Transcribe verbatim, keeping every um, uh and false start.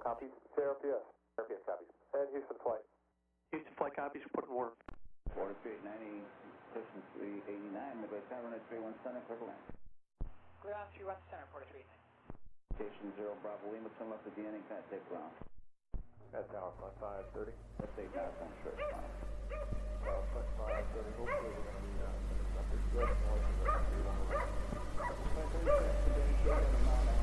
Copy. J R P S. J R P S copies. And Houston flight. Houston flight copies, report to work. forty-three ninety, Houston three eighty-nine, midway seven at three one center, clear for land. Clear on three one center, forty-three ninety. Station zero, Bravo Lima, turn left at the ending, contact take ground. At tower, flight five thirty. Let's take down from short spot. Tower, flight five thirty. Hopefully we're going to be uh, up to good. North of the three one. Flight thirty-six, today, short and amount